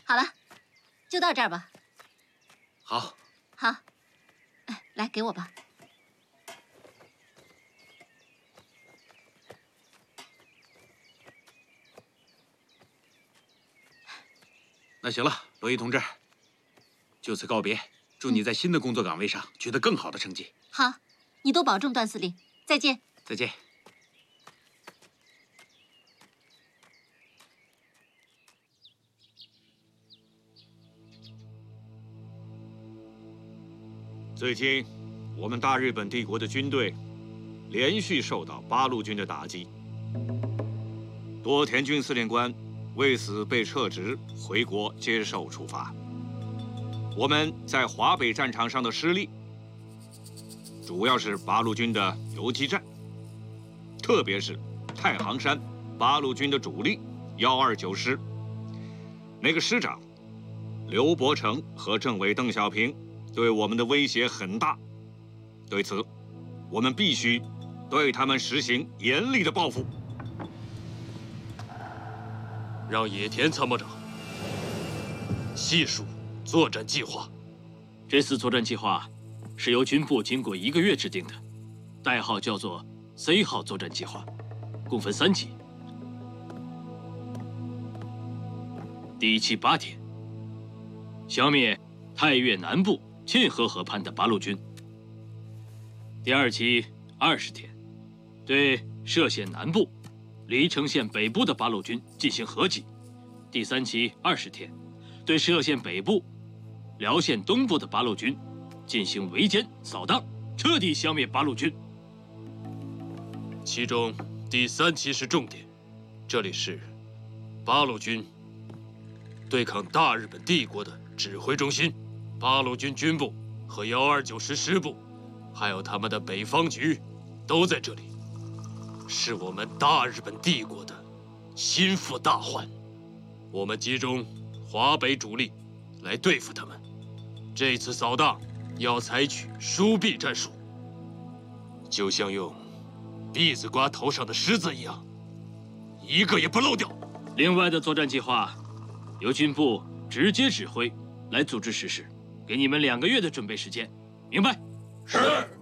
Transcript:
好了，就到这儿吧。 好。 好，来给我吧。 那行了，罗伊同志，就此告别。祝你在新的工作岗位上取得更好的成绩。 好，你多保重，段司令。再见。 再见。 最近，我们大日本帝国的军队连续受到八路军的打击，多田军司令官为此被撤职，回国接受处罚。我们在华北战场上的失利，主要是八路军的游击战，特别是太行山八路军的主力129师，那个师长刘伯承和政委邓小平对我们的威胁很大。对此，我们必须对他们实行严厉的报复。 让野田参谋长细数作战计划。 这次作战计划是由军部经过1个月制定的，代号叫做 C 号作战计划，共分3级。第1期8天，消灭太岳南部沁河河畔的八路军；第2期20天，对歙县南部、黎城县北部的八路军进行合击；第3期20天，对歙县北部、辽县东部的八路军进行围歼扫荡，彻底消灭八路军。 其中第3期是重点，这里是八路军对抗大日本帝国的指挥中心，八路军军部和129师师部，还有他们的北方局，都在这里，是我们大日本帝国的心腹大患。我们集中华北主力来对付他们。这次扫荡要采取疏避战术，就像用篦子刮头上的虱子一样，一个也不漏掉。 另外的作战计划由军部直接指挥来组织实施，给你们2个月的准备时间，明白？ 是。